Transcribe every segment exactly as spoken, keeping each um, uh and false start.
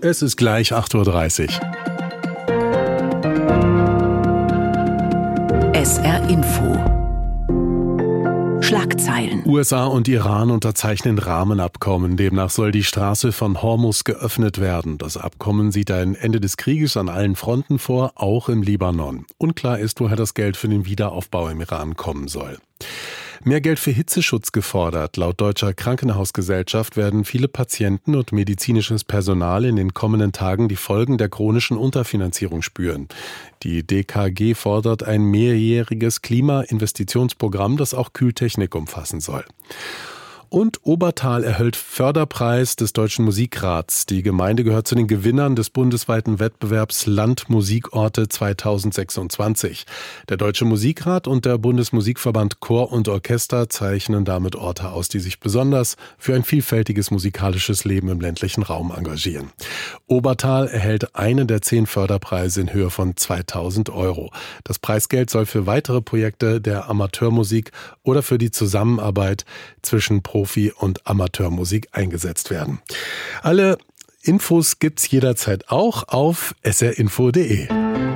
Es ist gleich acht Uhr dreißig. S R Info. Schlagzeilen. U S A und Iran unterzeichnen Rahmenabkommen. Demnach soll die Straße von Hormuz geöffnet werden. Das Abkommen sieht ein Ende des Krieges an allen Fronten vor, auch im Libanon. Unklar ist, woher das Geld für den Wiederaufbau im Iran kommen soll. Mehr Geld für Hitzeschutz gefordert. Laut Deutscher Krankenhausgesellschaft werden viele Patienten und medizinisches Personal in den kommenden Tagen die Folgen der chronischen Unterfinanzierung spüren. Die D K G fordert ein mehrjähriges Klimainvestitionsprogramm, das auch Kühltechnik umfassen soll. Und Obertal erhält Förderpreis des Deutschen Musikrats. Die Gemeinde gehört zu den Gewinnern des bundesweiten Wettbewerbs Landmusikorte zweitausendsechsundzwanzig. Der Deutsche Musikrat und der Bundesmusikverband Chor und Orchester zeichnen damit Orte aus, die sich besonders für ein vielfältiges musikalisches Leben im ländlichen Raum engagieren. Obertal erhält einen der zehn Förderpreise in Höhe von zweitausend Euro. Das Preisgeld soll für weitere Projekte der Amateurmusik oder für die Zusammenarbeit zwischen Profi- und Amateurmusik eingesetzt werden. Alle Infos gibt's jederzeit auch auf s r info punkt d e.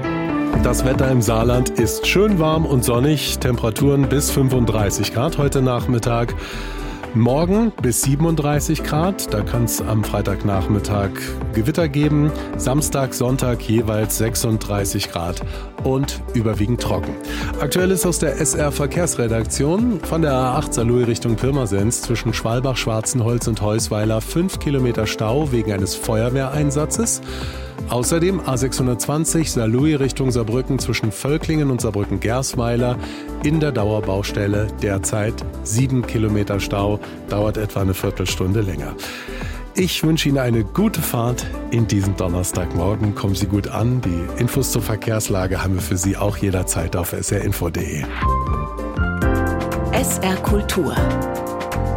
Das Wetter im Saarland ist schön warm und sonnig, Temperaturen bis fünfunddreißig Grad heute Nachmittag. Morgen bis siebenunddreißig Grad, da kann es am Freitagnachmittag Gewitter geben. Samstag, Sonntag jeweils sechsunddreißig Grad und überwiegend trocken. Aktuell ist aus der S R Verkehrsredaktion von der A acht Saarlouis Richtung Pirmasens zwischen Schwalbach, Schwarzenholz und Heusweiler fünf Kilometer Stau wegen eines Feuerwehreinsatzes. Außerdem A sechshundertzwanzig Saarlouis Richtung Saarbrücken zwischen Völklingen und Saarbrücken-Gersweiler in der Dauerbaustelle derzeit sieben Kilometer Stau, dauert etwa eine Viertelstunde länger. Ich wünsche Ihnen eine gute Fahrt in diesen Donnerstagmorgen. Kommen Sie gut an. Die Infos zur Verkehrslage haben wir für Sie auch jederzeit auf s r info punkt d e. S R Kultur.